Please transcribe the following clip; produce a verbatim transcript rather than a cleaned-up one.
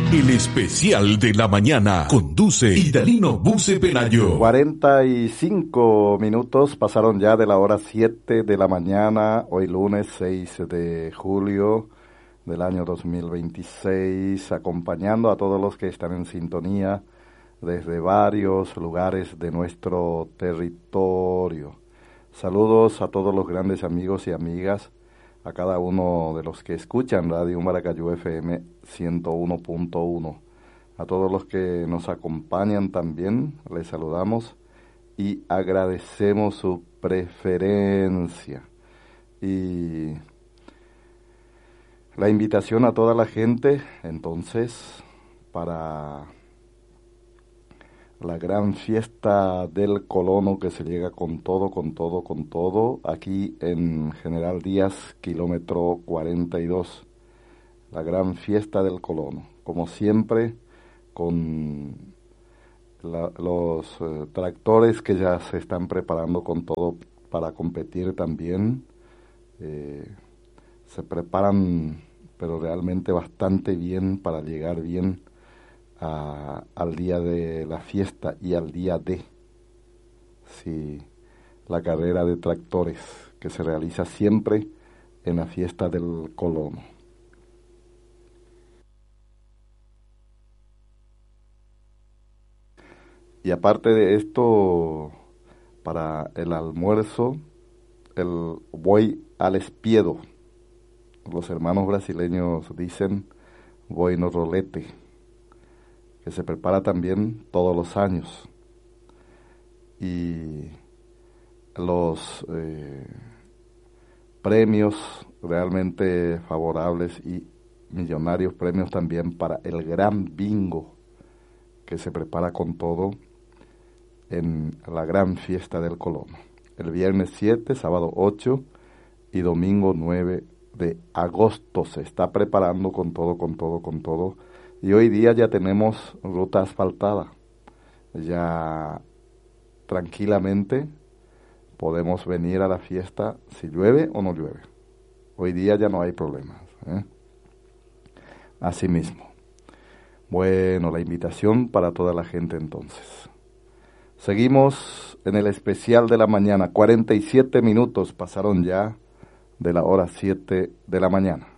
El especial de la mañana conduce Idalino Buce Pelayo. cuarenta y cinco minutos pasaron ya de la hora siete de la mañana, hoy lunes seis de julio del año dos mil veintiséis, acompañando a todos los que están en sintonía desde varios lugares de nuestro territorio. Saludos a todos los grandes amigos y amigas, a cada uno de los que escuchan Radio Maracayú F M ciento uno punto uno. A todos los que nos acompañan también, les saludamos y agradecemos su preferencia. Y la invitación a toda la gente, entonces, para la gran fiesta del colono que se llega con todo, con todo, con todo, aquí en General Díaz, kilómetro cuarenta y dos. La gran fiesta del colono, como siempre, con la, los eh, tractores que ya se están preparando con todo para competir también. Eh, se preparan, pero realmente bastante bien para llegar bien A, al día de la fiesta y al día de sí, la carrera de tractores que se realiza siempre en la fiesta del colono. Y aparte de esto, para el almuerzo, el buey al espiedo. Los hermanos brasileños dicen buey no rolete, que se prepara también todos los años. Y los eh, premios realmente favorables y millonarios premios también para el gran bingo que se prepara con todo en la gran fiesta del colono. El viernes siete, sábado ocho y domingo nueve de agosto se está preparando con todo, con todo, con todo. Y hoy día ya tenemos ruta asfaltada. Ya tranquilamente podemos venir a la fiesta si llueve o no llueve. Hoy día ya no hay problemas, ¿eh? Así mismo. Bueno, la invitación para toda la gente entonces. Seguimos en el especial de la mañana. cuarenta y siete minutos pasaron ya de la hora siete de la mañana.